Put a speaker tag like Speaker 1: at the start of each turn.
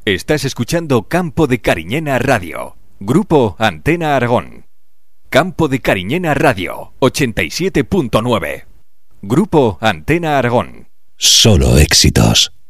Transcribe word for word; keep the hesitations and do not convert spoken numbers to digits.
Speaker 1: Estás escuchando Campo de Cariñena Radio. Grupo Antena Aragón. Campo de Cariñena Radio, ochenta y siete punto nueve. Grupo Antena Aragón.
Speaker 2: Solo éxitos.